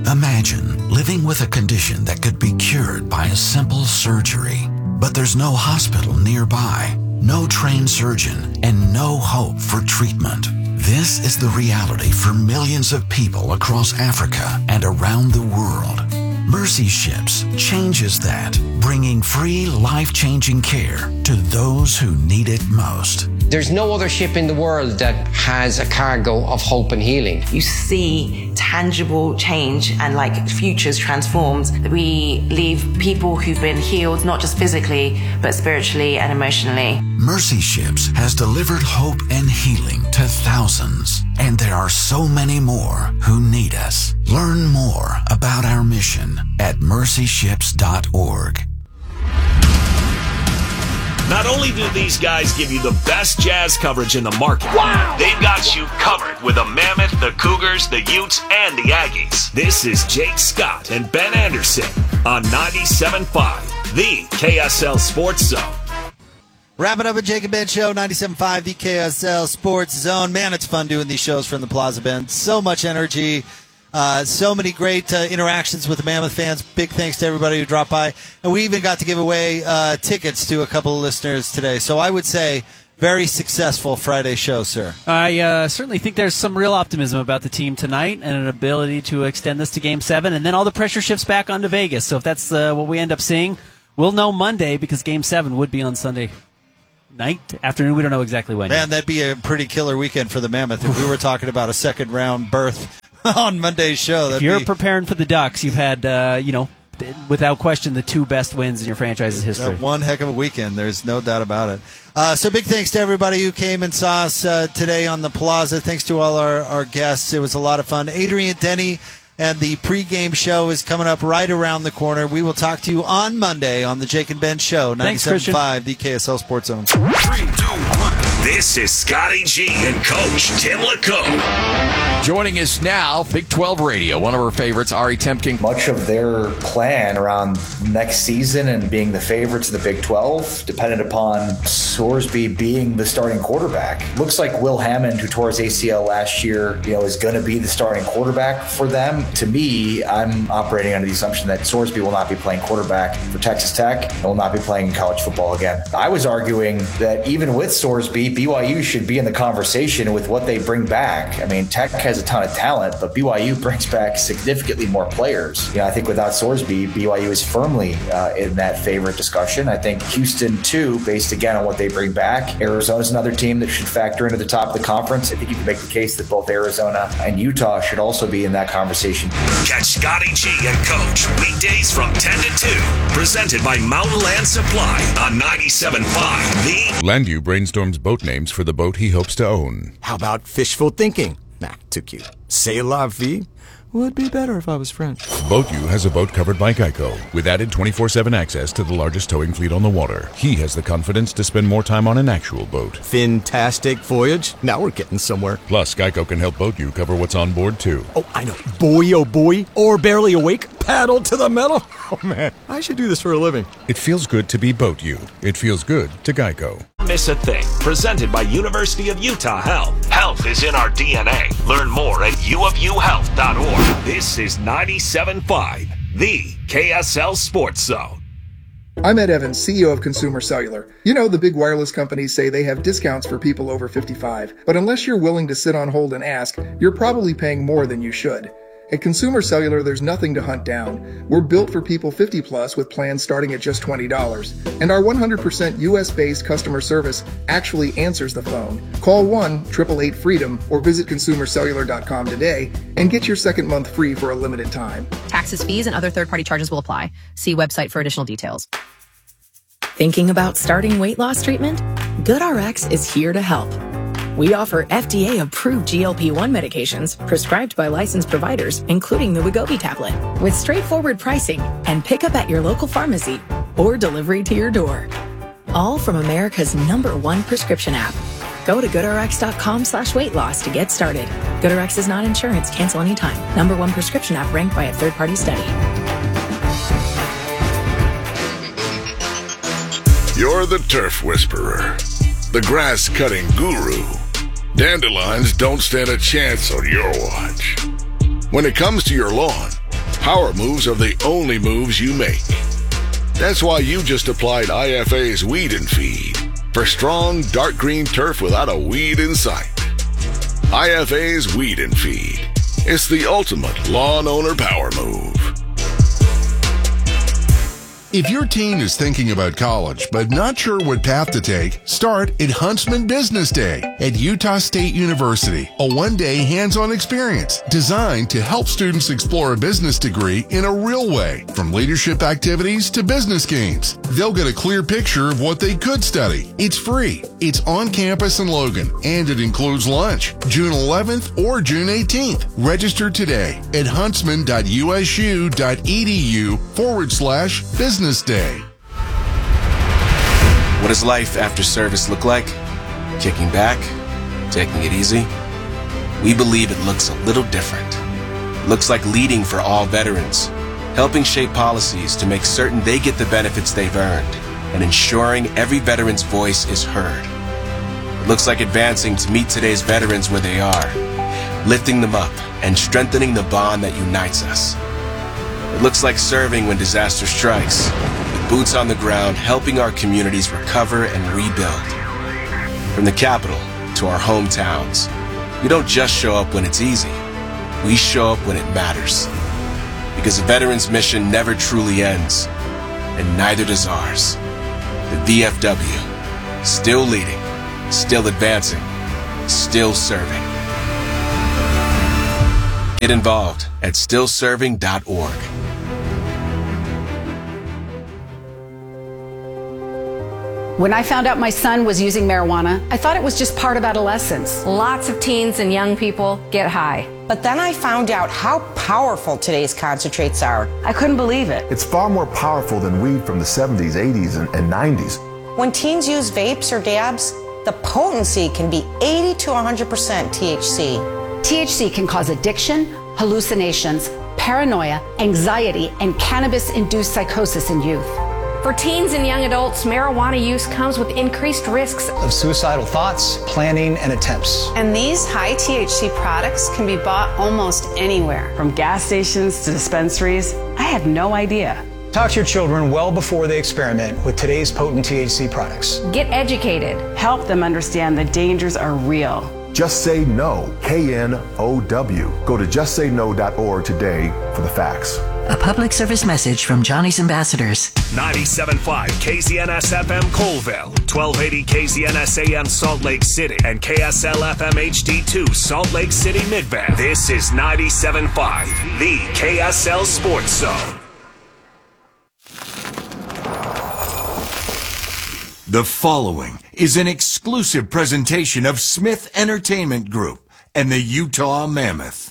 Imagine living with a condition that could be cured by a simple surgery, but there's no hospital nearby, no trained surgeon, and no hope for treatment. This is the reality for millions of people across Africa and around the world. Mercy Ships changes that, bringing free, life-changing care to those who need it most. There's no other ship in the world that has a cargo of hope and healing. You see tangible change and futures transformed. We leave people who've been healed, not just physically, but spiritually and emotionally. Mercy Ships has delivered hope and healing to thousands, and there are so many more who need us. Learn more about our mission at mercyships.org. Not only do these guys give you the best jazz coverage in the market, wow, they've got you covered with the Mammoth, the Cougars, the Utes, and the Aggies. This is Jake Scott and Ben Anderson on 97.5, the KSL Sports Zone. Wrapping up a Jake and Ben show, 97.5, the KSL Sports Zone. Man, it's fun doing these shows from the Plaza, Ben. So much energy. So many great interactions with the Mammoth fans. Big thanks to everybody who dropped by. And we even got to give away tickets to a couple of listeners today. So I would say very successful Friday show, sir. I certainly think there's some real optimism about the team tonight and an ability to extend this to Game 7. And then all the pressure shifts back onto Vegas. So if that's what we end up seeing, we'll know Monday because Game 7 would be on Sunday night, afternoon. We don't know exactly when. Man, that'd be a pretty killer weekend for the Mammoth if we were talking about a second-round berth on Monday's show. If you're preparing for the Ducks, you've had, without question, the two best wins in your franchise's history. One heck of a weekend. There's no doubt about it. So big thanks to everybody who came and saw us today on the Plaza. Thanks to all our guests. It was a lot of fun. Adrian Denny and the pregame show is coming up right around the corner. We will talk to you on Monday on the Jake and Ben Show, 97.5, the KSL Sports Zone. 3, 2, 1. This is Scotty G and Coach Tim LeCoe. Joining us now, Big 12 Radio, one of our favorites, Ari Temkin. Much of their plan around next season and being the favorites of the Big 12 depended upon Sorsby being the starting quarterback. Looks like Will Hammond, who tore his ACL last year, is going to be the starting quarterback for them. To me, I'm operating under the assumption that Sorsby will not be playing quarterback for Texas Tech and will not be playing college football again. I was arguing that even with Sorsby, BYU should be in the conversation with what they bring back. I mean, Tech has a ton of talent, but BYU brings back significantly more players. I think without Sorsby, BYU is firmly in that favorite discussion. I think Houston, too, based again on what they bring back. Arizona's another team that should factor into the top of the conference. I think you can make the case that both Arizona and Utah should also be in that conversation. Catch Scotty G and Coach weekdays from 10 to 2. Presented by Mountain Land Supply on 97.5. The Landu brainstorms boat names for the boat he hopes to own. How about fishful thinking? Nah, too cute. C'est la vie? Would be better if I was French. BoatU has a boat covered by Geico, with added 24/7 access to the largest towing fleet on the water. He has the confidence to spend more time on an actual boat. Fantastic voyage. Now we're getting somewhere. Plus, Geico can help BoatU cover what's on board, too. Oh, I know. Boy, oh boy. Or barely awake. Paddle to the metal. Oh, man. I should do this for a living. It feels good to be BoatU. It feels good to Geico. Miss a thing. Presented by University of Utah Health. Health is in our DNA. Learn more at uofuhealth.org. This is 97.5, the KSL Sports Zone. I'm Ed Evans, CEO of Consumer Cellular. The big wireless companies say they have discounts for people over 55. But unless you're willing to sit on hold and ask, you're probably paying more than you should. At Consumer Cellular, there's nothing to hunt down. We're built for people 50 plus with plans starting at just $20. And our 100% US-based customer service actually answers the phone. Call 1-888-FREEDOM or visit consumercellular.com today and get your second month free for a limited time. Taxes, fees, and other third-party charges will apply. See website for additional details. Thinking about starting weight loss treatment? GoodRx is here to help. We offer FDA-approved GLP-1 medications prescribed by licensed providers, including the Wegovy tablet, with straightforward pricing and pickup at your local pharmacy or delivery to your door. All from America's #1 prescription app. Go to goodrx.com/weight loss to get started. GoodRx is not insurance. Cancel anytime. #1 prescription app ranked by a third-party study. You're the turf whisperer, the grass-cutting guru. Dandelions don't stand a chance on your watch. When it comes to your lawn, power moves are the only moves you make. That's why you just applied IFA's Weed and Feed for strong, dark green turf without a weed in sight. IFA's Weed and Feed. It's the ultimate lawn owner power move. If your teen is thinking about college but not sure what path to take, start at Huntsman Business Day at Utah State University, a one-day hands-on experience designed to help students explore a business degree in a real way, from leadership activities to business games. They'll get a clear picture of what they could study. It's free. It's on campus in Logan, and it includes lunch, June 11th or June 18th. Register today at huntsman.usu.edu/business day. What does life after service look like? Kicking back? Taking it easy? We believe it looks a little different. It looks like leading for all veterans, helping shape policies to make certain they get the benefits they've earned, and ensuring every veteran's voice is heard. It looks like advancing to meet today's veterans where they are, lifting them up and strengthening the bond that unites us. It looks like serving when disaster strikes, with boots on the ground helping our communities recover and rebuild. From the capital to our hometowns, we don't just show up when it's easy. We show up when it matters. Because a veteran's mission never truly ends, and neither does ours. The VFW, still leading, still advancing, still serving. Get involved at stillserving.org. When I found out my son was using marijuana, I thought it was just part of adolescence. Lots of teens and young people get high. But then I found out how powerful today's concentrates are. I couldn't believe it. It's far more powerful than weed from the 70s, 80s, and 90s. When teens use vapes or dabs, the potency can be 80 to 100% THC. THC can cause addiction, hallucinations, paranoia, anxiety, and cannabis-induced psychosis in youth. For teens and young adults, marijuana use comes with increased risks of suicidal thoughts, planning, and attempts. And these high THC products can be bought almost anywhere. From gas stations to dispensaries, I had no idea. Talk to your children well before they experiment with today's potent THC products. Get educated. Help them understand the dangers are real. Just Say No, KNOW. Go to justsayno.org today for the facts. A public service message from Johnny's Ambassadors. 97.5 KZNS FM Colville, 1280 KZNS AM Salt Lake City, and KSL FM HD2 Salt Lake City Midband. This is 97.5, the KSL Sports Zone. The following is an exclusive presentation of Smith Entertainment Group and the Utah Mammoth.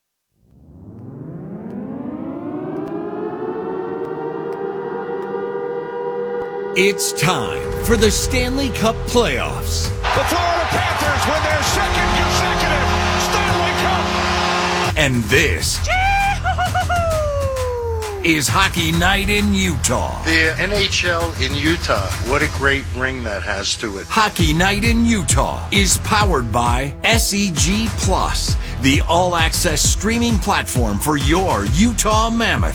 It's time for the Stanley Cup playoffs. The Florida Panthers win their second consecutive Stanley Cup. And this is Hockey Night in Utah. The NHL in Utah, what a great ring that has to it. Hockey Night in Utah is powered by SEG Plus, the all-access streaming platform for your Utah Mammoth.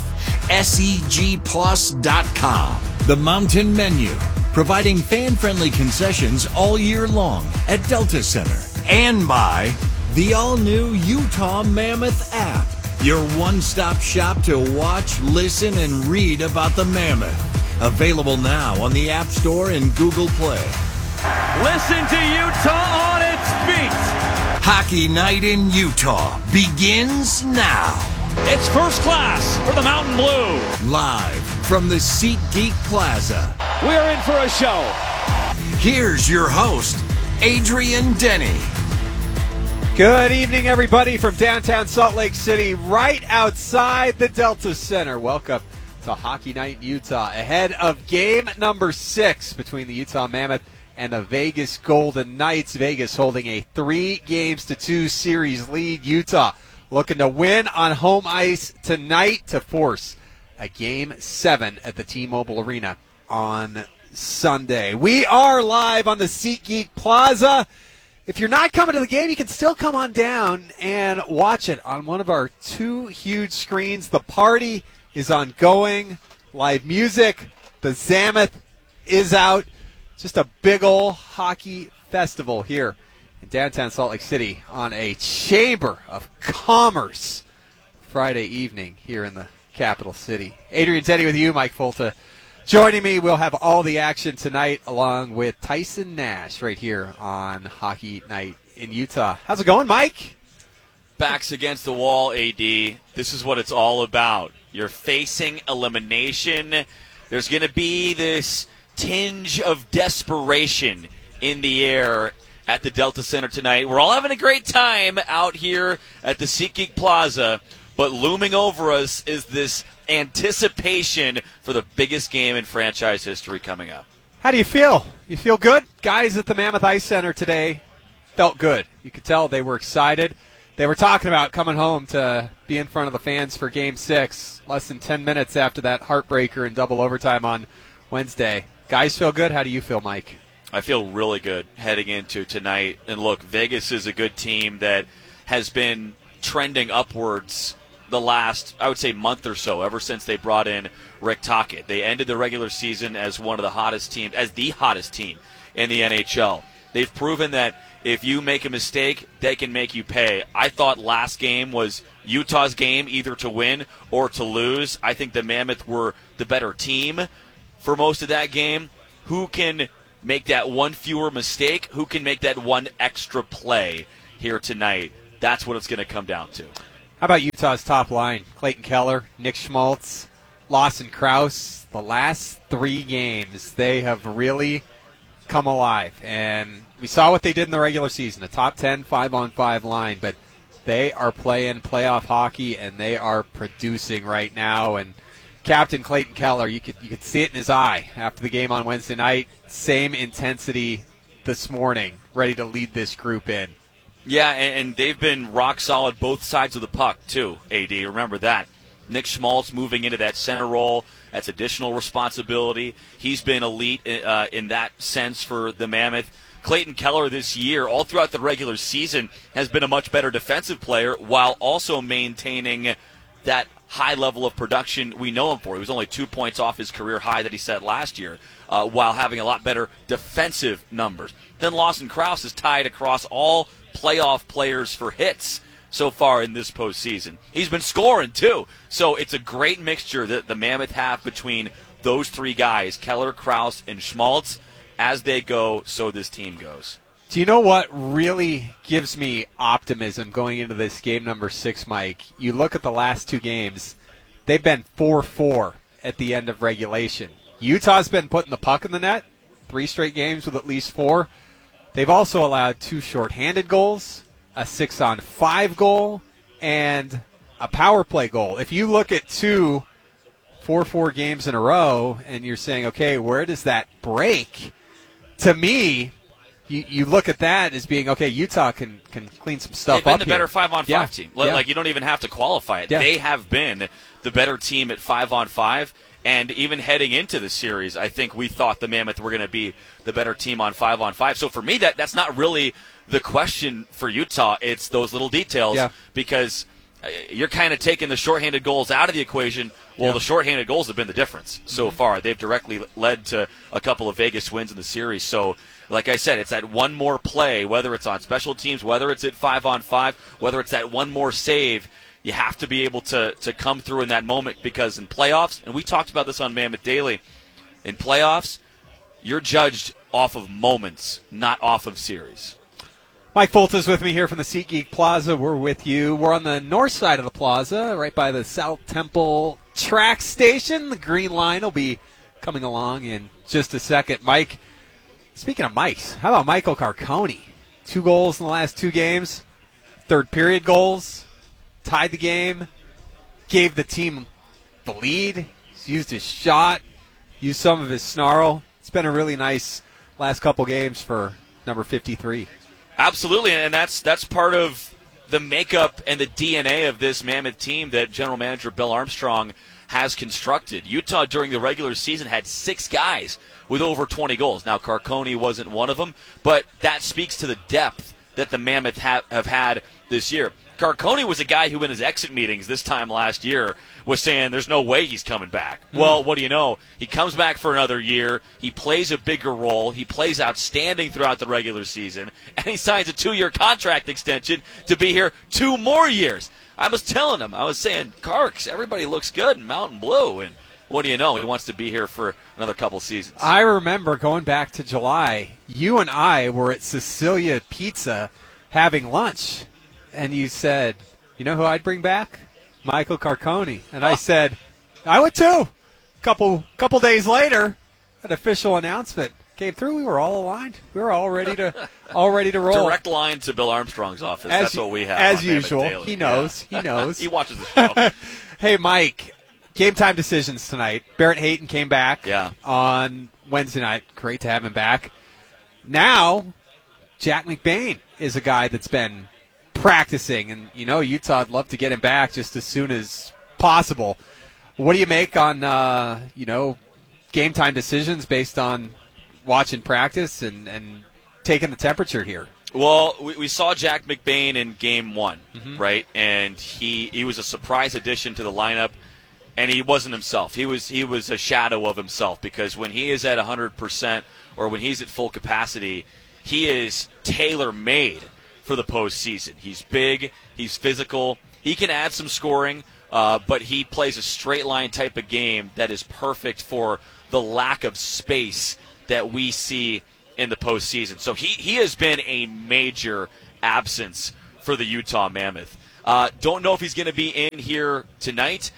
SEGplus.com. The Mountain Menu, providing fan-friendly concessions all year long at Delta Center. And by the all-new Utah Mammoth app, your one-stop shop to watch, listen, and read about the Mammoth. Available now on the App Store and Google Play. Listen to Utah on its feet. Hockey Night in Utah begins now. It's first class for the Mountain Blue. Live from the SeatGeek Plaza. We're in for a show. Here's your host, Adrian Denny. Good evening, everybody, from downtown Salt Lake City, right outside the Delta Center. Welcome to Hockey Night in Utah, ahead of game number 6 between the Utah Mammoth and the Vegas Golden Knights. Vegas holding a 3-2 series lead. Utah looking to win on home ice tonight to force a Game 7 at the T-Mobile Arena on Sunday. We are live on the SeatGeek Plaza. If you're not coming to the game, you can still come on down and watch it on one of our 2 huge screens. The party is ongoing. Live music. The Zamoth is out. Just a big old hockey festival here in downtown Salt Lake City on a Chamber of Commerce Friday evening here in the capital city. Adrian Teddy with you, Mike Folta joining me. We'll have all the action tonight along with Tyson Nash right here on Hockey Night in Utah. How's it going, Mike? Backs against the wall, AD. This is what it's all about. You're facing elimination. There's going to be this tinge of desperation in the air at the Delta Center tonight. We're all having a great time out here at the SeatGeek Plaza, but looming over us is this anticipation for the biggest game in franchise history coming up. How do you feel? You feel good? Guys at the Mammoth Ice Center today felt good. You could tell they were excited. They were talking about coming home to be in front of the fans for Game 6, less than 10 minutes after that heartbreaker in double overtime on Wednesday. Guys feel good? How do you feel, Mike? I feel really good heading into tonight. And look, Vegas is a good team that has been trending upwards the last, I would say, month or so, ever since they brought in Rick Tocchet. They ended the regular season as one of the hottest teams, as the hottest team in the NHL. They've proven that if you make a mistake, they can make you pay. I thought last game was Utah's game, either to win or to lose. I think the Mammoth were the better team for most of that game. Who can make that one fewer mistake? Who can make that one extra play here tonight? That's what it's going to come down to. How about Utah's top line? Clayton Keller, Nick Schmaltz, Lawson Krause. The last 3 games, they have really come alive. And we saw what they did in the regular season, a top 10 5-on-5 line. But they are playing playoff hockey, and they are producing right now. And Captain Clayton Keller, you could see it in his eye after the game on Wednesday night. Same intensity this morning, ready to lead this group in. Yeah, and they've been rock solid both sides of the puck, too, AD. Remember that. Nick Schmaltz moving into that center role. That's additional responsibility. He's been elite in that sense for the Mammoth. Clayton Keller this year, all throughout the regular season, has been a much better defensive player while also maintaining that high level of production we know him for. He was only 2 points off his career high that he set last year while having a lot better defensive numbers. Then Lawson Krause is tied across all playoff players for hits so far in this postseason. He's been scoring, too. So it's a great mixture that the Mammoth have between those 3 guys, Keller, Krause, and Schmaltz. As they go, so this team goes. Do you know what really gives me optimism going into this game number 6, Mike? You look at the last 2 games, they've been 4-4 at the end of regulation. Utah's been putting the puck in the net, 3 straight games with at least 4. They've also allowed 2 shorthanded goals, a 6-on-5 goal, and a power play goal. If you look at 2 4-4 games in a row and you're saying, okay, where does that break? To me, you look at that as being, okay, Utah can clean some stuff up. They've been the better 5-on-5 team. Yeah. Like, you don't even have to qualify it. Yeah. They have been the better team at 5-on-5. And even heading into the series, I think we thought the Mammoth were going to be the better team on 5-on-5. So for me, that's not really the question for Utah. It's those little details because you're kind of taking the shorthanded goals out of the equation. Well, the shorthanded goals have been the difference so far. They've directly led to a couple of Vegas wins in the series. So, like I said, it's that one more play, whether it's on special teams, whether it's at 5-on-5, whether it's that one more save. You have to be able to come through in that moment because in playoffs, and we talked about this on Mammoth Daily, in playoffs, you're judged off of moments, not off of series. Mike Folta's with me here from the SeatGeek Plaza. We're with you. We're on the north side of the plaza, right by the South Temple track station. The green line will be coming along in just a second. Mike, speaking of Mikes, how about Michael Carcone? 2 goals in the last 2 games, third period goals. Tied the game, gave the team the lead. He's used his shot, used some of his snarl. It's been a really nice last couple games for number 53. Absolutely, and that's part of the makeup and the DNA of this Mammoth team that General Manager Bill Armstrong has constructed. Utah during the regular season had 6 guys with over 20 goals. Now, Carcone wasn't one of them, but that speaks to the depth that the Mammoth have had this year. Carcone was a guy who in his exit meetings this time last year was saying there's no way he's coming back. Well, what do you know? He comes back for another year. He plays a bigger role. He plays outstanding throughout the regular season. And he signs a 2-year contract extension to be here 2 more years. I was telling him, I was saying, Carks, everybody looks good in Mountain Blue. And what do you know? He wants to be here for another couple seasons. I remember going back to July, you and I were at Cecilia Pizza having lunch. And you said, you know who I'd bring back? Michael Carcone. And I said, I would too. Couple days later, an official announcement came through. We were all aligned. We were all ready to roll. Direct line to Bill Armstrong's office. That's what we have. As usual. He knows. He knows. He watches the show. Hey, Mike, game time decisions tonight. Barrett Hayton came back on Wednesday night. Great to have him back. Now, Jack McBain is a guy that's been practicing, and Utah would love to get him back just as soon as possible. What do you make on game time decisions based on watching practice and taking the temperature here? Well, we saw Jack McBain in game 1, right? And he was a surprise addition to the lineup, and he wasn't himself. He was a shadow of himself, because when he is at 100% or when he's at full capacity, he is tailor-made for the postseason. He's big, he's physical, he can add some scoring, but he plays a straight line type of game that is perfect for the lack of space that we see in the postseason. So he has been a major absence for the Utah Mammoth. Don't know if he's going to be in here tonight.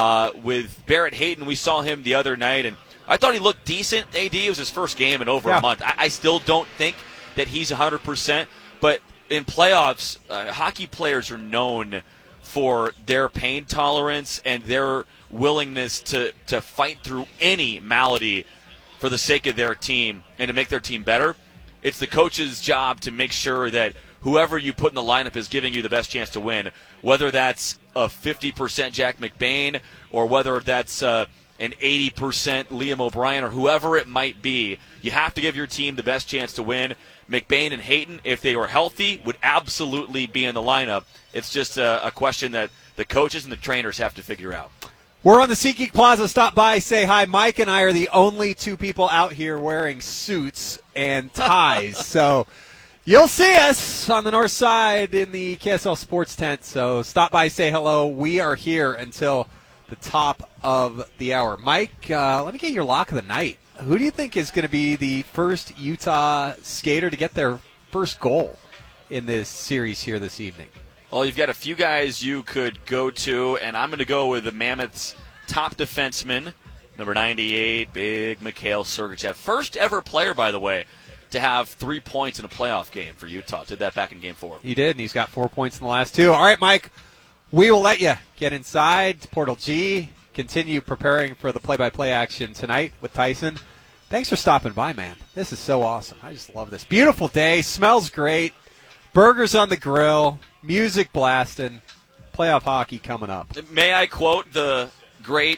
With Barrett Hayton, we saw him the other night, and I thought he looked decent. AD, it was his first game in over a month. I still don't think that he's 100%, but in playoffs, hockey players are known for their pain tolerance and their willingness to fight through any malady for the sake of their team and to make their team better. It's the coach's job to make sure that whoever you put in the lineup is giving you the best chance to win, whether that's a 50% Jack McBain or whether that's an 80% Liam O'Brien or whoever it might be. You have to give your team the best chance to win. McBain and Hayton, if they were healthy, would absolutely be in the lineup. It's just a question that the coaches and the trainers have to figure out. We're on the SeatGeek Plaza. Stop by, say hi. Mike and I are the only 2 people out here wearing suits and ties. So you'll see us on the north side in the KSL Sports tent. So stop by, say hello. We are here until the top of the hour. Mike, let me get your lock of the night. Who do you think is going to be the first Utah skater to get their first goal in this series here this evening? Well, you've got a few guys you could go to, and I'm going to go with the Mammoth's top defenseman, number 98, big Mikhail Sergachev. First ever player, by the way, to have 3 points in a playoff game for Utah. Did that back in Game 4. He did, and he's got 4 points in the last 2. All right, Mike, we will let you get inside to Portal G. Continue preparing for the play-by-play action tonight with Tyson. Thanks for stopping by, man. This is so awesome. I just love this. Beautiful day. Smells great. Burgers on the grill. Music blasting. Playoff hockey coming up. May I quote the great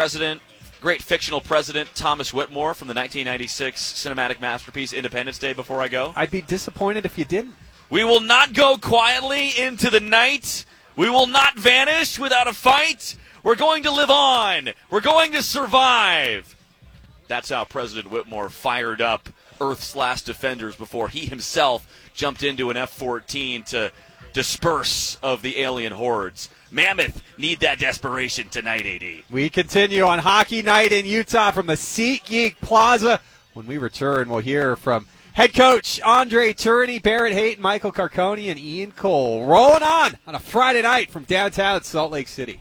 fictional president Thomas Whitmore from the 1996 cinematic masterpiece Independence Day before I go? I'd be disappointed if you didn't. We will not go quietly into the night. We will not vanish without a fight. We're going to live on. We're going to survive. That's how President Whitmore fired up Earth's last defenders before he himself jumped into an F-14 to disperse of the alien hordes. Mammoth need that desperation tonight, AD. We continue on Hockey Night in Utah from the SeatGeek Plaza. When we return, we'll hear from head coach Andre Tourigny, Barrett Hayton, Michael Carcone, and Ian Cole. Rolling on a Friday night from downtown Salt Lake City.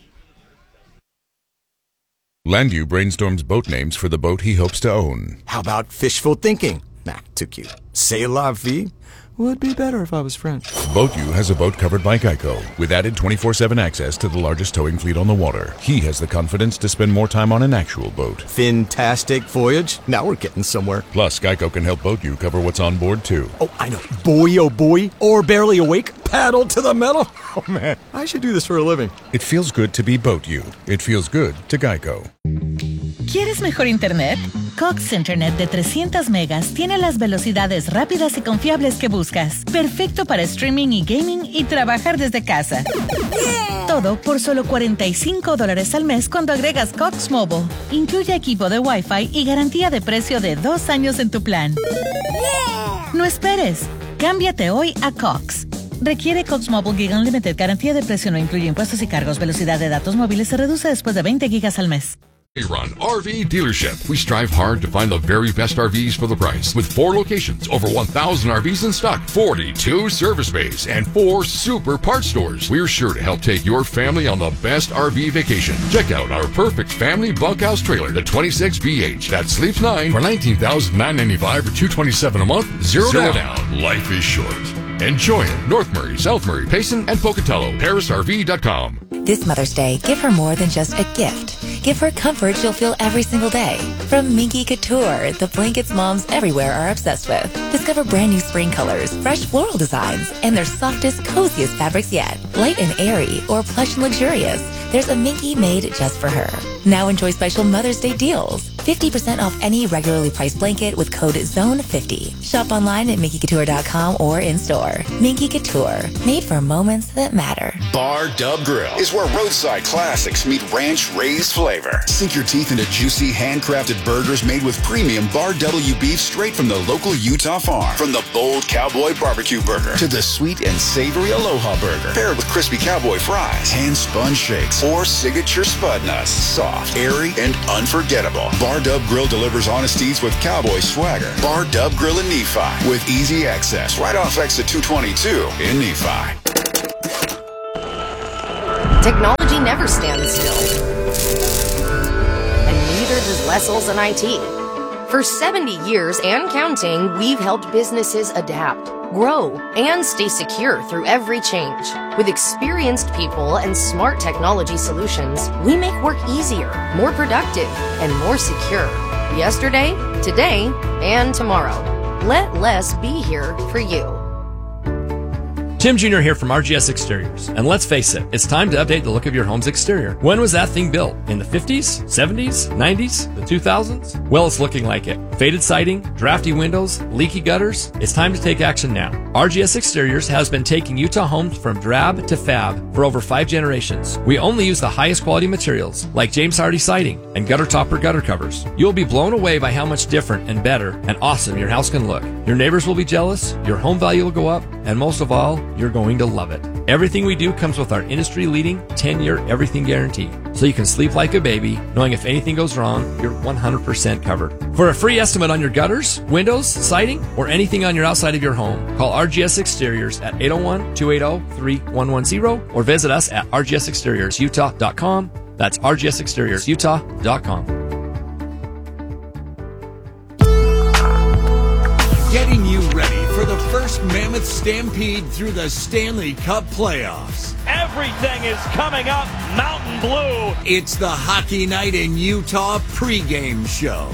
Landview brainstorms boat names for the boat he hopes to own. How about fishful thinking? Nah, too cute. C'est la vie? Would be better if I was French. BoatU has a boat covered by Geico, with added 24/7 access to the largest towing fleet on the water. He has the confidence to spend more time on an actual boat. Fantastic voyage. Now we're getting somewhere. Plus, Geico can help BoatU cover what's on board, too. Oh, I know. Boy, oh boy. Or barely awake. Paddle to the metal. Oh, man. I should do this for a living. It feels good to be BoatU. It feels good to Geico. ¿Quieres mejor internet? Cox Internet de 300 megas tiene las velocidades rápidas y confiables que buscas. Perfecto para streaming y gaming y trabajar desde casa. Todo por solo $45 al mes cuando agregas Cox Mobile. Incluye equipo de Wi-Fi y garantía de precio de 2 años en tu plan. No esperes. Cámbiate hoy a Cox. Requiere Cox Mobile Gig Unlimited. Garantía de precio no incluye impuestos y cargos. Velocidad de datos móviles se reduce después de 20 gigas al mes. Run RV Dealership. We strive hard to find the very best RVs for the price. With 4 locations, over 1,000 RVs in stock, 42 service bays, and 4 super parts stores. We're sure to help take your family on the best RV vacation. Check out our perfect family bunkhouse trailer, the 26BH, that sleeps 9 for $19,995 or $227 a month. Zero down. Life is short. Enjoy it. North Murray, South Murray, Payson, and Pocatello. ParisRV.com. This Mother's Day, give her more than just a gift. Give her comfort she'll feel every single day. From Minky Couture, the blankets moms everywhere are obsessed with. Discover brand new spring colors, fresh floral designs, and their softest, coziest fabrics yet. Light and airy or plush and luxurious, there's a Minky made just for her. Now enjoy special Mother's Day deals. 50% off any regularly priced blanket with code ZONE50. Shop online at MinkyCouture.com or in-store. Minky Couture, made for moments that matter. Bar Dub Grill is where roadside classics meet ranch-raised flavor. Sink your teeth into juicy, handcrafted burgers made with premium Bar W beef straight from the local Utah farm. From the bold cowboy barbecue burger to the sweet and savory Aloha burger. Paired with crispy cowboy fries, hand-spun shakes, or signature spud nuts. Soft, airy, and unforgettable. Bar Dub Grill delivers honesties with cowboy swagger. Bar Dub Grill in Nephi with easy access right off exit 222 in Nephi. Technology never stands still. And neither does Lessells and IT. For 70 years and counting, we've helped businesses adapt, grow, and stay secure through every change. With experienced people and smart technology solutions, we make work easier, more productive, and more secure. Yesterday, today, and tomorrow. Let Les be here for you. Tim Jr. here from RGS Exteriors. And let's face it, it's time to update the look of your home's exterior. When was that thing built? In the 50s, 70s, 90s, the 2000s? Well, it's looking like it. Faded siding, drafty windows, leaky gutters. It's time to take action now. RGS Exteriors has been taking Utah homes from drab to fab for over 5 generations. We only use the highest quality materials like James Hardy siding and gutter topper gutter covers. You'll be blown away by how much different and better and awesome your house can look. Your neighbors will be jealous, your home value will go up, and most of all, you're going to love it. Everything we do comes with our industry-leading 10-year everything guarantee, so you can sleep like a baby, knowing if anything goes wrong, you're 100% covered. For a free estimate on your gutters, windows, siding, or anything on your outside of your home, call RGS Exteriors at 801-280-3110 or visit us at rgsexteriorsutah.com. That's rgsexteriorsutah.com. Getting you ready for the first Mammoth Stampede through the Stanley Cup playoffs. Everything is coming up Mountain Blue. It's the Hockey Night in Utah pregame show.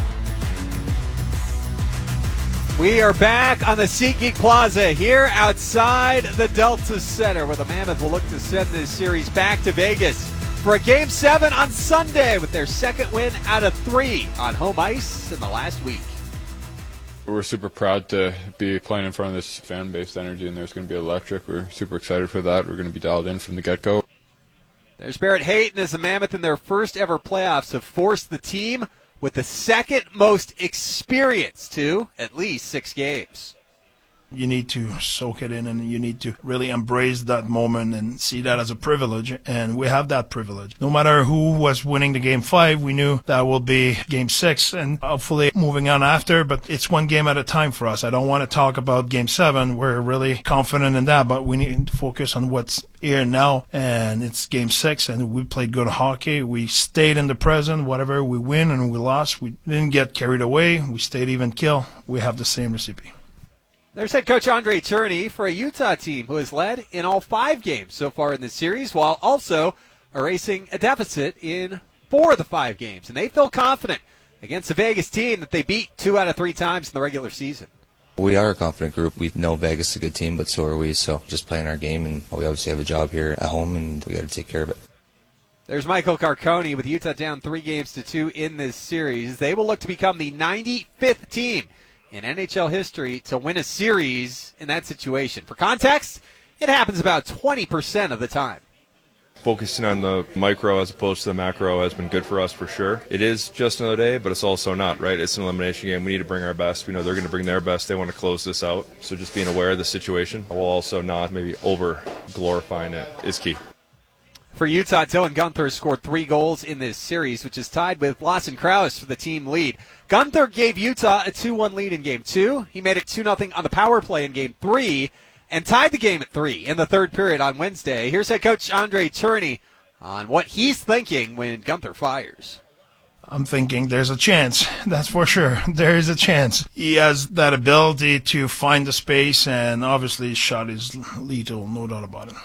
We are back on the SeatGeek Plaza here outside the Delta Center, where the Mammoth will look to send this series back to Vegas for a Game 7 on Sunday with their second win out of 3 on home ice in the last week. We're super proud to be playing in front of this fan-based energy, and there's going to be electric. We're super excited for that. We're going to be dialed in from the get-go. There's Barrett Hayton as the Mammoth in their first ever playoffs have forced the team with the second most experience to at least 6 games. You need to soak it in, and you need to really embrace that moment and see that as a privilege, and we have that privilege. No matter who was winning the Game 5, we knew that will be Game 6, and hopefully moving on after, but it's one game at a time for us. I don't want to talk about Game 7. We're really confident in that, but we need to focus on what's here now, and it's Game 6, and we played good hockey. We stayed in the present. Whatever we win and we lost, we didn't get carried away. We stayed even kill. We have the same recipe. There's head coach Andre Turney for a Utah team who has led in all 5 games so far in this series, while also erasing a deficit in 4 of the 5 games. And they feel confident against a Vegas team that they beat 2 out of 3 times in the regular season. We are a confident group. We know Vegas is a good team, but so are we. So just playing our game, and we obviously have a job here at home, and we got to take care of it. There's Michael Carcone with Utah down 3-2 in this series. They will look to become the 95th team in NHL history to win a series in that situation. For context, it happens about 20% of the time. Focusing on the micro as opposed to the macro has been good for us for sure. It is just another day, but it's also not, right? It's an elimination game. We need to bring our best. We know they're going to bring their best. They want to close this out. So just being aware of the situation while also not maybe over-glorifying it is key. For Utah, Dylan Guenther has scored 3 goals in this series, which is tied with Lawson Krause for the team lead. Guenther gave Utah a 2-1 lead in Game 2. He made it 2-0 on the power play in Game 3 and tied the game at 3 in the third period on Wednesday. Here's head coach Andre Tourigny on what he's thinking when Guenther fires. I'm thinking there's a chance. That's for sure. There is a chance. He has that ability to find the space, and obviously his shot is lethal, no doubt about it.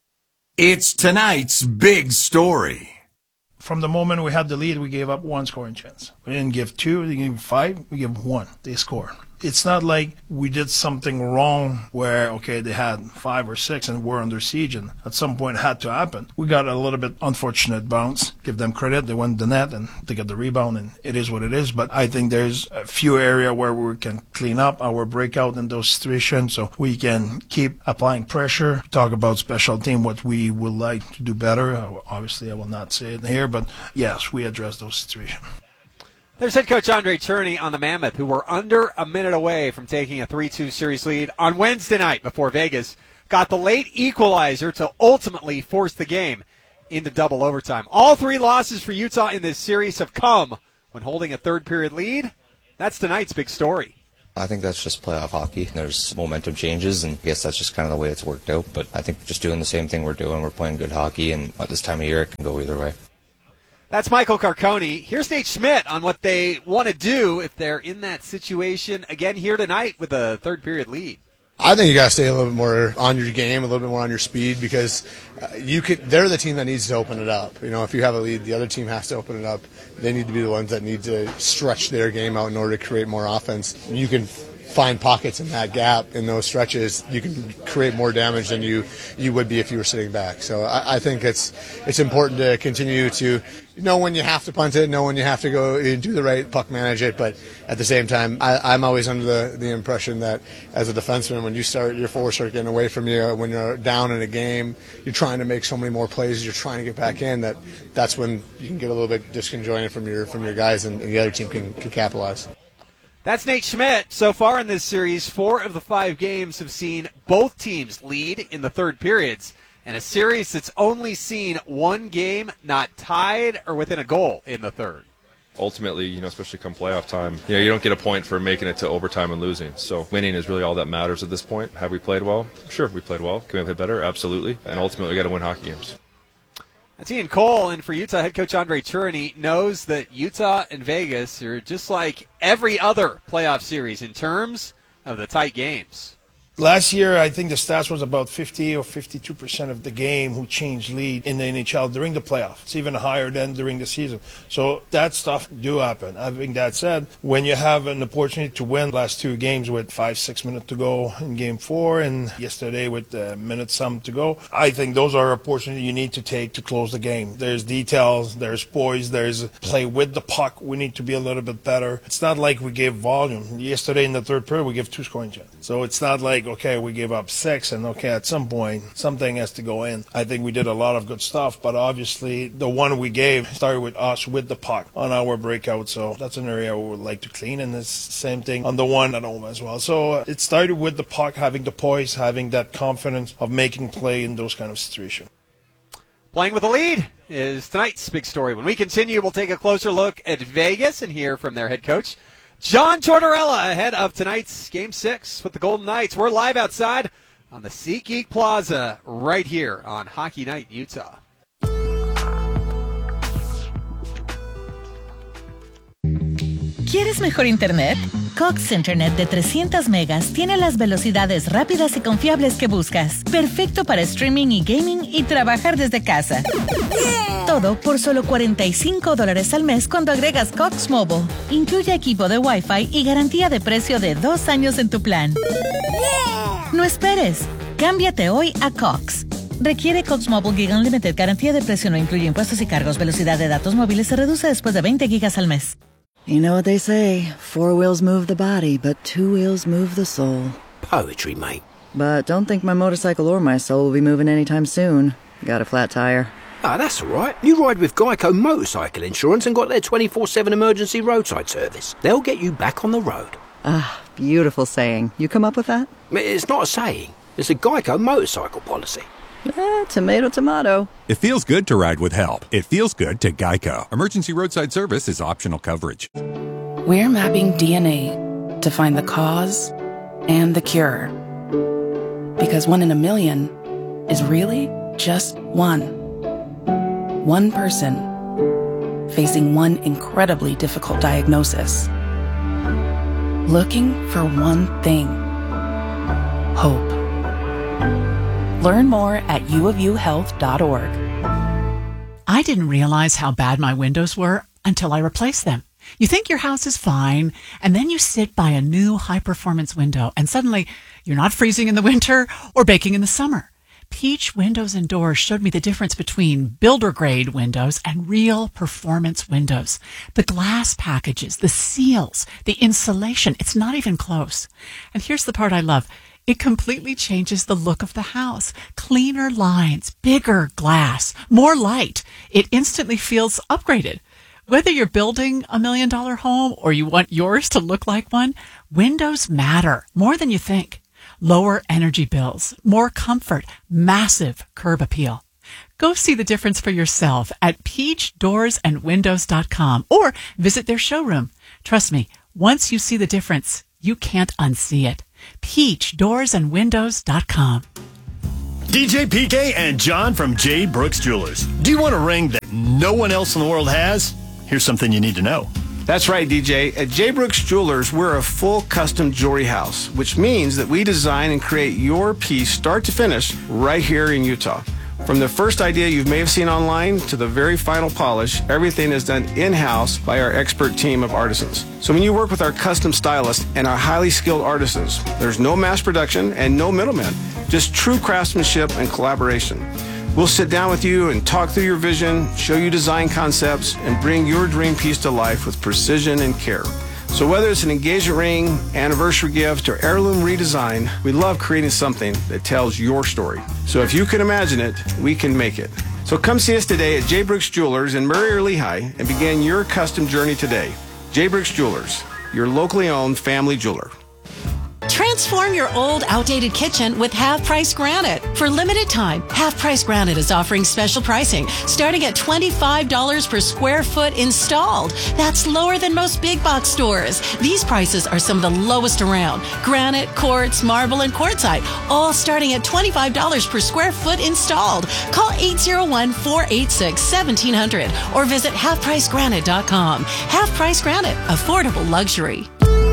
It's tonight's big story. From the moment we had the lead, we gave up 1 scoring chance. We didn't give 2, we didn't give 5, we gave 1. They scored. It's not like we did something wrong where, okay, they had 5 or 6 and we're under siege, and at some point it had to happen. We got a little bit unfortunate bounce. Give them credit. They went the net and they got the rebound, and it is what it is. But I think there's a few areas where we can clean up our breakout in those situations so we can keep applying pressure. Talk about special team, what we would like to do better. Obviously, I will not say it here, but yes, we address those situations. There's head coach Andre Tourigny on the Mammoth, who were under a minute away from taking a 3-2 series lead on Wednesday night before Vegas got the late equalizer to ultimately force the game into double overtime. All 3 losses for Utah in this series have come when holding a third-period lead. That's tonight's big story. I think that's just playoff hockey. There's momentum changes, and I guess that's just kind of the way it's worked out. But I think just doing the same thing we're doing, we're playing good hockey, and at this time of year it can go either way. That's Michael Carcone. Here's Nate Schmidt on what they want to do if they're in that situation again here tonight with a third-period lead. I think you got to stay a little bit more on your game, a little bit more on your speed, because they're the team that needs to open it up. You know, if you have a lead, the other team has to open it up. They need to be the ones that need to stretch their game out in order to create more offense. You can find pockets in that gap, in those stretches. You can create more damage than you would be if you were sitting back. So I think it's important to continue to know when you have to punt it, know when you have to go and do the right puck manage it, but at the same time, I'm always under the impression that as a defenseman, when your forwards start getting away from you, when you're down in a game, you're trying to make so many more plays, you're trying to get back in, that's when you can get a little bit disconjointed from your guys, and the other team can capitalize. That's Nate Schmidt. So far in this series, 4 of the 5 games have seen both teams lead in the third periods, and a series that's only seen 1 game not tied or within a goal in the third. Ultimately, especially come playoff time, you don't get a point for making it to overtime and losing. So winning is really all that matters at this point. Have we played well? Sure, we played well. Can we play better? Absolutely. And ultimately, we got to win hockey games. That's Ian Cole, and for Utah, head coach Andre Tourigny knows that Utah and Vegas are just like every other playoff series in terms of the tight games. Last year, I think the stats was about 50 or 52% of the game who changed lead in the NHL during the playoffs. It's even higher than during the season. So that stuff do happen. Having that said, when you have an opportunity to win the last 2 games with 5-6 minutes to go in Game 4 and yesterday with a minute some to go, I think those are opportunities you need to take to close the game. There's details, there's poise, there's play with the puck. We need to be a little bit better. It's not like we gave volume. Yesterday in the third period, we gave 2 scoring chances. So it's not like, okay, we gave up 6, and okay, at some point, something has to go in. I think we did a lot of good stuff, but obviously the one we gave started with us with the puck on our breakout, so that's an area we would like to clean, and it's the same thing on the one at home as well. So it started with the puck, having the poise, having that confidence of making play in those kind of situations. Playing with a lead is tonight's big story. When we continue, we'll take a closer look at Vegas and hear from their head coach, John Tortorella, ahead of tonight's Game 6 with the Golden Knights. We're live outside on the SeatGeek Plaza right here on Hockey Night Utah. ¿Quieres mejor internet? Cox Internet de 300 megas tiene las velocidades rápidas y confiables que buscas. Perfecto para streaming y gaming y trabajar desde casa. Todo por solo $45 al mes cuando agregas Cox Mobile. Incluye equipo de Wi-Fi y garantía de precio de 2 años en tu plan. No esperes. Cámbiate hoy a Cox. Requiere Cox Mobile Gig Unlimited. Garantía de precio no incluye impuestos y cargos. Velocidad de datos móviles se reduce después de 20 gigas al mes. You know what they say, 4 wheels move the body, but 2 wheels move the soul. Poetry, mate. But don't think my motorcycle or my soul will be moving anytime soon. Got a flat tire. Ah, that's all right. You ride with Geico Motorcycle Insurance and got their 24/7 emergency roadside service. They'll get you back on the road. Ah, beautiful saying. You come up with that? It's not a saying. It's a Geico motorcycle policy. Tomato, tomato. It feels good to ride with help. It feels good to Geico. Emergency roadside service is optional coverage. We're mapping DNA to find the cause and the cure. Because 1 in a million is really just one. One person facing one incredibly difficult diagnosis. Looking for one thing. Hope. Learn more at uofuhealth.org. I didn't realize how bad my windows were until I replaced them. You think your house is fine, and then you sit by a new high-performance window, and suddenly you're not freezing in the winter or baking in the summer. Peach Windows and Doors showed me the difference between builder-grade windows and real performance windows. The glass packages, the seals, the insulation, it's not even close. And here's the part I love. It completely changes the look of the house. Cleaner lines, bigger glass, more light. It instantly feels upgraded. Whether you're building $1 million home or you want yours to look like one, windows matter more than you think. Lower energy bills, more comfort, massive curb appeal. Go see the difference for yourself at peachdoorsandwindows.com or visit their showroom. Trust me, once you see the difference, you can't unsee it. peachdoorsandwindows.com. DJ PK and John from J. Brooks Jewelers. Do you want a ring that no one else in the world has? Here's something you need to know. That's right, DJ. At J. Brooks Jewelers, we're a full custom jewelry house, which means that we design and create your piece start to finish right here in Utah. From the first idea you may have seen online to the very final polish, everything is done in-house by our expert team of artisans. So when you work with our custom stylists and our highly skilled artisans, there's no mass production and no middlemen, just true craftsmanship and collaboration. We'll sit down with you and talk through your vision, show you design concepts, and bring your dream piece to life with precision and care. So whether it's an engagement ring, anniversary gift, or heirloom redesign, we love creating something that tells your story. So if you can imagine it, we can make it. So come see us today at J. Brooks Jewelers in Murray or Lehigh and begin your custom journey today. J. Brooks Jewelers, your locally owned family jeweler. Transform your old, outdated kitchen with Half Price Granite. For limited time, Half Price Granite is offering special pricing, starting at $25 per square foot installed. That's lower than most big box stores. These prices are some of the lowest around. Granite, quartz, marble, and quartzite, all starting at $25 per square foot installed. Call 801-486-1700 or visit halfpricegranite.com. Half Price Granite, affordable luxury.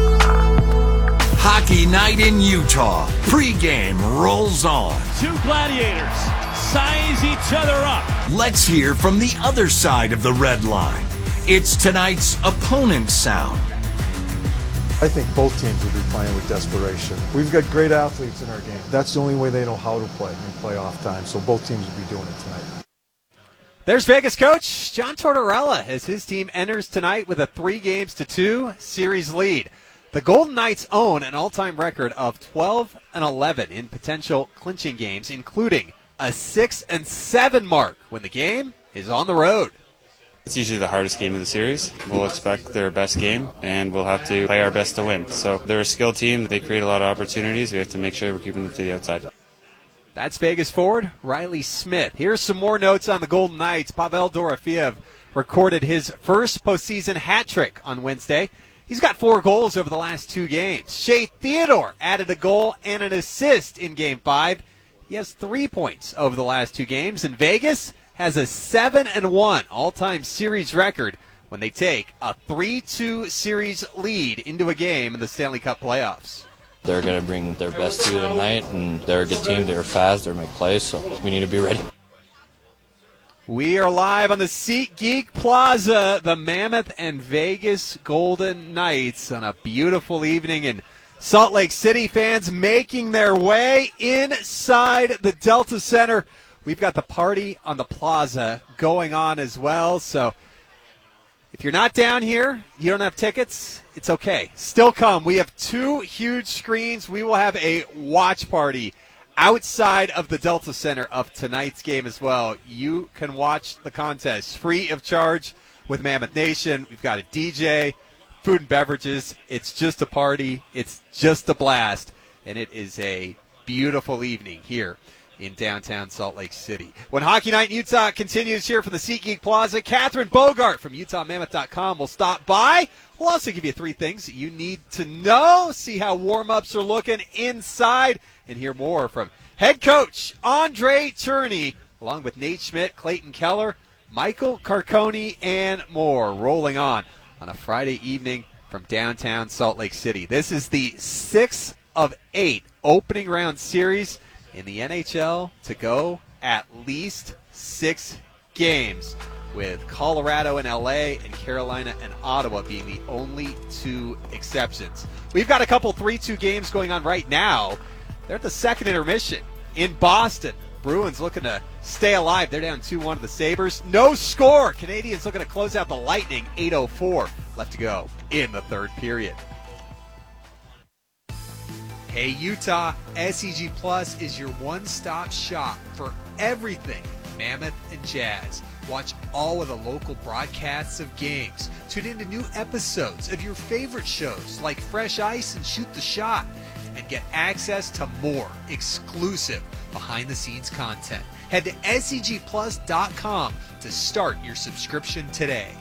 Hockey night in Utah. Pre-game rolls on. Two gladiators size each other up. Let's hear from the other side of the red line. It's tonight's opponent sound. I think both teams will be playing with desperation. We've got great athletes in our game. That's the only way they know how to play in playoff time, so both teams will be doing it tonight. There's Vegas coach John Tortorella as his team enters tonight with a 3-2 series lead. The Golden Knights own an all-time record of 12-11 in potential clinching games, including a 6-7 mark when the game is on the road. It's usually the hardest game of the series. We'll expect their best game, and we'll have to play our best to win. So they're a skilled team. They create a lot of opportunities. We have to make sure we're keeping them to the outside. That's Vegas forward Riley Smith. Here's some more notes on the Golden Knights. Pavel Dorofeev recorded his first postseason hat trick on Wednesday. He's got 4 goals over the last 2 games. Shea Theodore added a goal and an assist in Game 5. He has 3 points over the last 2 games. And Vegas has a 7-1 all-time series record when they take a 3-2 series lead into a game in the Stanley Cup playoffs. They're going to bring their best to you tonight, and they're a good team. They're fast. They're make plays, so we need to be ready. We are live on the SeatGeek Plaza, the Mammoth and Vegas Golden Knights on a beautiful evening in Salt Lake City. Fans making their way inside the Delta Center we've got the party on the plaza going on as well. So if you're not down here, you don't have tickets, it's okay. Still come. We have 2 huge screens. We will have a watch party outside of the Delta Center of tonight's game as well. You can watch the contest free of charge with Mammoth Nation. We've got a DJ, food and beverages. It's just a party. It's just a blast. And it is a beautiful evening here in downtown Salt Lake City. When Hockey Night in Utah continues here from the SeatGeek Plaza, Catherine Bogart from UtahMammoth.com will stop by. We'll also give you 3 things that you need to know, see how warm-ups are looking inside, and hear more from head coach Andre Turney, along with Nate Schmidt, Clayton Keller, Michael Carcone, and more. Rolling on a Friday evening from downtown Salt Lake City. This is the 6th of 8 opening round series in the NHL to go at least 6 games, with Colorado and LA and Carolina and Ottawa being the only 2 exceptions. We've got a couple 3-2 games going on right now. They're at the second intermission in Boston. Bruins looking to stay alive. They're down 2-1 to the Sabres. No score. Canadians looking to close out the Lightning. 8:04 left to go in the third period. Hey Utah, SEG Plus is your one-stop shop for everything Mammoth and Jazz. Watch all of the local broadcasts of games. Tune into new episodes of your favorite shows like Fresh Ice and Shoot the Shot. And get access to more exclusive behind-the-scenes content. Head to SEGplus.com to start your subscription today.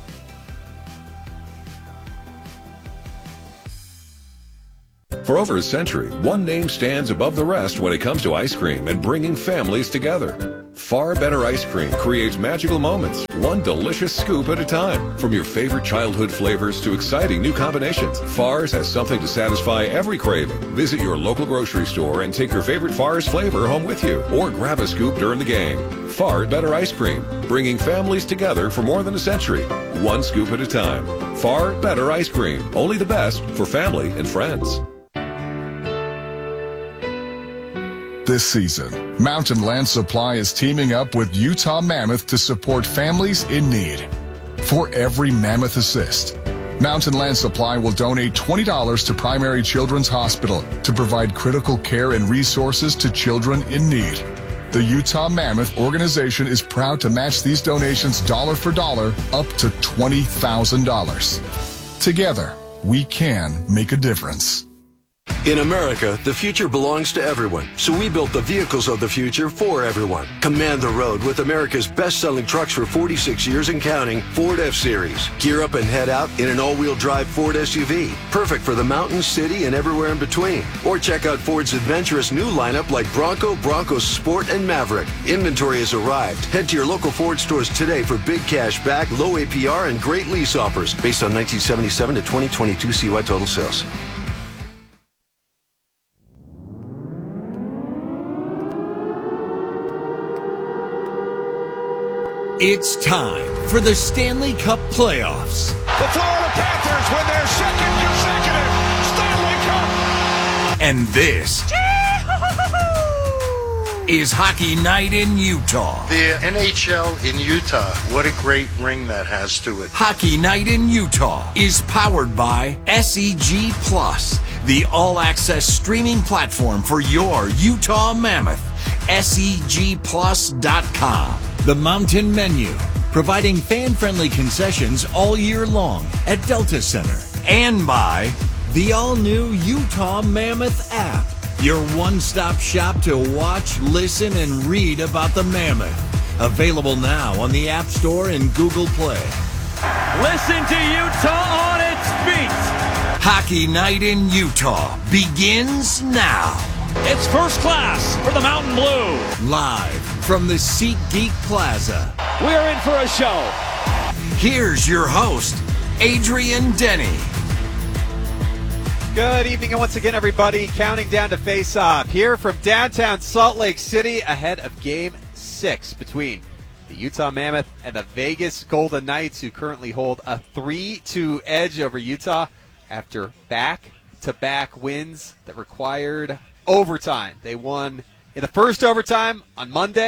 For over a century, one name stands above the rest when it comes to ice cream and bringing families together. Far Better Ice Cream creates magical moments, one delicious scoop at a time. From your favorite childhood flavors to exciting new combinations, Far's has something to satisfy every craving. Visit your local grocery store and take your favorite Far's flavor home with you, or grab a scoop during the game. Far Better Ice Cream, bringing families together for more than a century, one scoop at a time. Far Better Ice Cream, only the best for family and friends. This season, Mountain Land Supply is teaming up with Utah Mammoth to support families in need. For every Mammoth assist, Mountain Land Supply will donate $20 to Primary Children's Hospital to provide critical care and resources to children in need. The Utah Mammoth organization is proud to match these donations dollar for dollar up to $20,000. Together, we can make a difference. In America, the future belongs to everyone, so we built the vehicles of the future for everyone. Command the road with America's best-selling trucks for 46 years and counting, Ford F-Series. Gear up and head out in an all-wheel drive Ford SUV, perfect for the mountains, city, and everywhere in between. Or check out Ford's adventurous new lineup like Bronco, Bronco Sport, and Maverick. Inventory has arrived. Head to your local Ford stores today for big cash back, low APR, and great lease offers based on 1977 to 2022 CY total sales. It's time for the Stanley Cup playoffs. The Florida Panthers win their second consecutive Stanley Cup. And this is Hockey Night in Utah. The NHL in Utah, what a great ring that has to it. Hockey Night in Utah is powered by SEG Plus, the all-access streaming platform for your Utah Mammoth. SEGplus.com. The Mountain Menu, providing fan-friendly concessions all year long at Delta Center. And by the all-new Utah Mammoth app, your one-stop shop to watch, listen, and read about the Mammoth. Available now on the App Store and Google Play. Listen to Utah on its feet. Hockey Night in Utah begins now. It's first class for the Mountain Blue. Live from the SeatGeek Plaza. We're in for a show. Here's your host, Adrian Denny. Good evening, and once again, everybody, counting down to face-off here from downtown Salt Lake City ahead of Game 6 between the Utah Mammoth and the Vegas Golden Knights, who currently hold a 3-2 edge over Utah after back-to-back wins that required overtime. They won in the first overtime on Monday,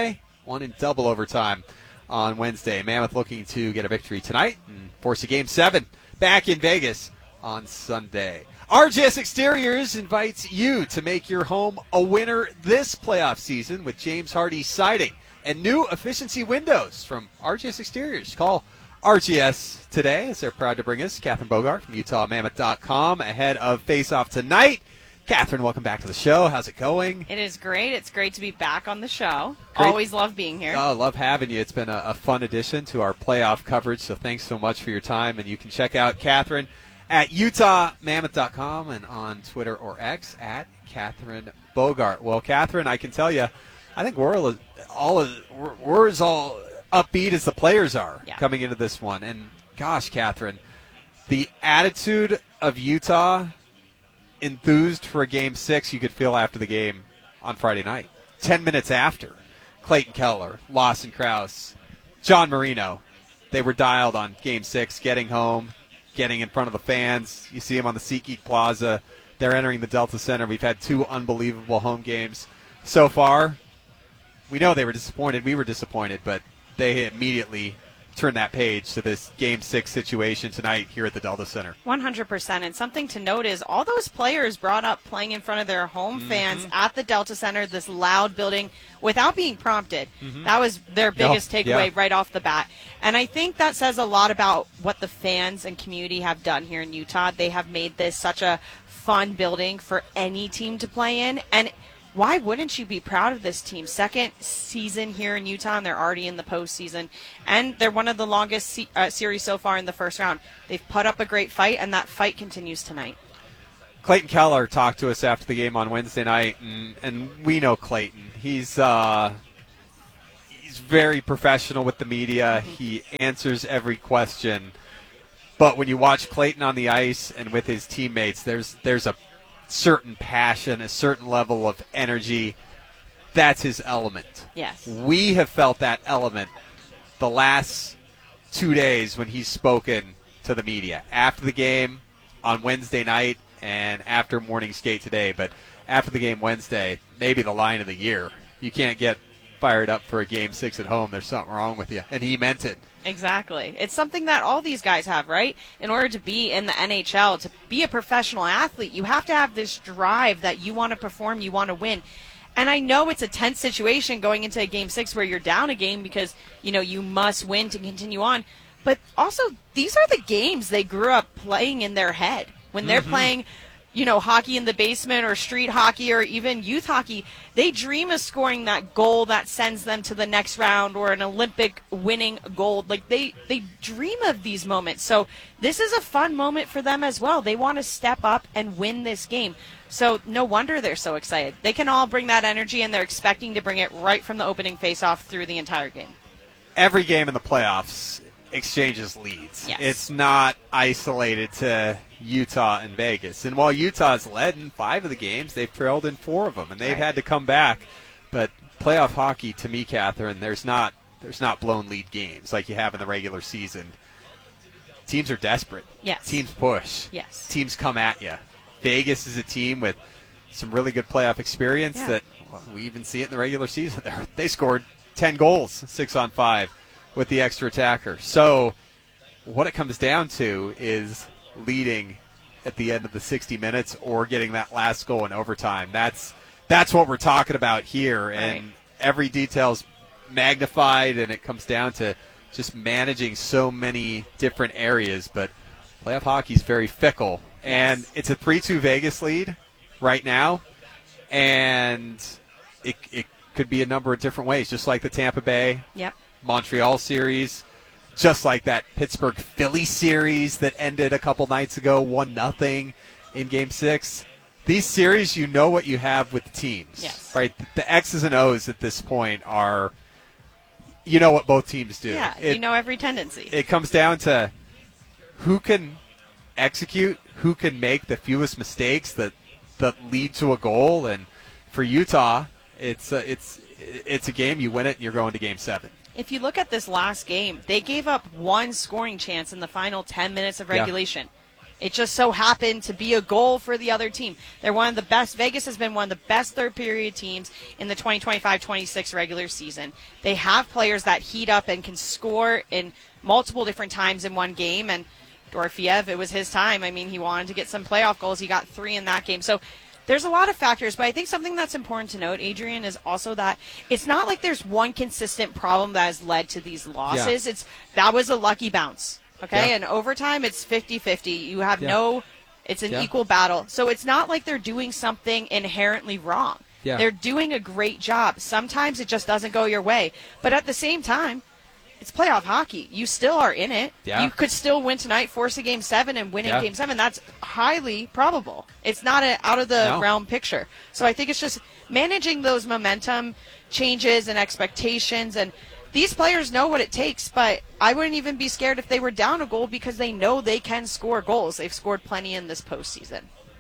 one in double overtime on Wednesday. Mammoth looking to get a victory tonight and force a Game 7 back in Vegas on Sunday. RGS Exteriors invites you to make your home a winner this playoff season with James Hardy Siding and new efficiency windows from RGS Exteriors. Call RGS today as they're proud to bring us Catherine Bogart from UtahMammoth.com ahead of face-off tonight. Catherine, welcome back to the show. How's it going? It is great. It's great to be back on the show. Great. Always love being here. Oh, love having you. It's been a fun addition to our playoff coverage, so thanks so much for your time. And you can check out Catherine at UtahMammoth.com and on Twitter or X at Catherine Bogart. Well, Catherine, I can tell you, I think we're as all upbeat as the players are coming into this one. And gosh, Catherine, the attitude of Utah enthused for a Game 6 you could feel after the game on Friday night. 10 minutes after, Clayton Keller, Lawson Krause, John Marino, they were dialed on Game 6, getting home, getting in front of the fans. You see them on the SeatGeek Plaza. They're entering the Delta Center. We've had 2 unbelievable home games so far. We know they were disappointed. We were disappointed, but they immediately turned that page to this Game 6 situation tonight here at the Delta Center. 100%. And something to note is all those players brought up playing in front of their home fans at the Delta Center, this loud building, without being prompted. That was their biggest takeaway right off the bat. And I think that says a lot about what the fans and community have done here in Utah. They have made this such a fun building for any team to play in. And why wouldn't you be proud of this team? Second season here in Utah, and they're already in the postseason. And they're one of the longest series so far in the first round. They've put up a great fight, and that fight continues tonight. Clayton Keller talked to us after the game on Wednesday night, and we know Clayton. He's very professional with the media. He answers every question. But when you watch Clayton on the ice and with his teammates, there's a certain passion, a certain level of energy. That's his element. Yes. We have felt that element the last 2 days when he's spoken to the media. After the game on Wednesday night and after morning skate today. But after the game Wednesday, maybe the line of the year. You can't get fired up for a Game 6 at home. There's something wrong with you. And he meant it. Exactly. It's something that all these guys have, right? In order to be in the NHL, to be a professional athlete, you have to have this drive that you want to perform, you want to win. And I know it's a tense situation going into a Game 6 where you're down a game because, you must win to continue on. But also, these are the games they grew up playing in their head. When they're playing, hockey in the basement or street hockey or even youth hockey, they dream of scoring that goal that sends them to the next round or an Olympic winning gold. Like they dream of these moments. So this is a fun moment for them as well. They want to step up and win this game. So no wonder they're so excited. They can all bring that energy, and they're expecting to bring it right from the opening faceoff through the entire game. Every game in the playoffs exchanges leads. Yes. It's not isolated to Utah and Vegas. And while Utah's led in 5 of the games, they've trailed in 4 of them, and they've had to come back. But playoff hockey, to me, Catherine, there's not blown lead games like you have in the regular season. Teams are desperate. Yes. Teams push. Yes. Teams come at you. Vegas is a team with some really good playoff experience that we even see it in the regular season. They scored 10 goals, 6-on-5. With the extra attacker. So what it comes down to is leading at the end of the 60 minutes or getting that last goal in overtime. That's what we're talking about here. And every detail's magnified, and it comes down to just managing so many different areas. But playoff hockey is very fickle. And it's a 3-2 Vegas lead right now. And it could be a number of different ways, just like the Tampa Bay Montreal series, just like that Pittsburgh-Philly series that ended a couple nights ago, 1-0 in Game 6. These series, you know what you have with the teams, right? The X's and O's at this point are, what both teams do. Yeah, every tendency. It comes down to who can execute, who can make the fewest mistakes that lead to a goal. And for Utah, it's a game, you win it, and you're going to Game 7. If you look at this last game, they gave up 1 scoring chance in the final 10 minutes of regulation. It just so happened to be a goal for the other team. They're one of the best. Vegas has been one of the best third period teams in the 2025-26 regular season. They have players that heat up and can score in multiple different times in one game. And Dorofeyev, it was his time. I mean, he wanted to get some playoff goals. He got 3 in that game. So there's a lot of factors, but I think something that's important to note, Adrian, is also that it's not like there's one consistent problem that has led to these losses. Yeah. That was a lucky bounce. Okay, Yeah. and overtime, it's 50-50. You have it's an Yeah. equal battle. So it's not like they're doing something inherently wrong. Yeah. They're doing a great job. Sometimes it just doesn't go your way. But at the same time, it's playoff hockey. You still are in it. Yeah. You could still win tonight, force a Game 7, and win in Yeah. Game 7. That's highly probable. It's not an out-of-the-realm picture. So I think it's just managing those momentum changes and expectations, and these players know what it takes, but I wouldn't even be scared if they were down a goal because they know they can score goals. They've scored plenty in this postseason.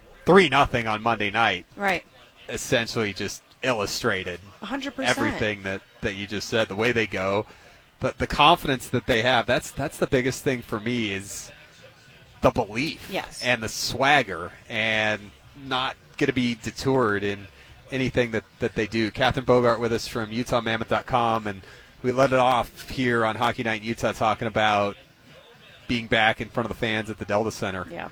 3-0 on Monday night. Right. Essentially just illustrated 100%. everything that you just said, the way they go, the confidence that they have. That's the biggest thing for me is the belief. Yes. And the swagger and not going to be detoured in anything that they do. Catherine Bogart with us from UtahMammoth.com, and we let it off here on Hockey Night in Utah talking about being back in front of the fans at the Delta Center. Yeah.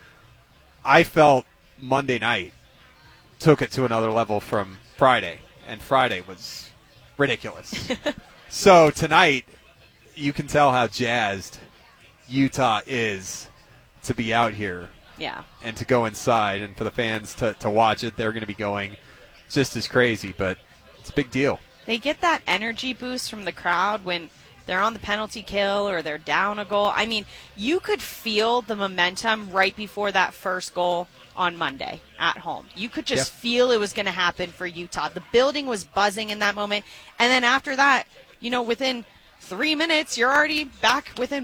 I felt Monday night took it to another level from Friday, and Friday was ridiculous. So tonight, you can tell how jazzed Utah is to be out here. Yeah. And to go inside, and for the fans to watch it, they're going to be going just as crazy, but it's a big deal. They get that energy boost from the crowd when they're on the penalty kill or they're down a goal. I mean, you could feel the momentum right before that first goal on Monday at home. You could just feel it was going to happen for Utah. The building was buzzing in that moment. And then after that, within 3 minutes, you're already back within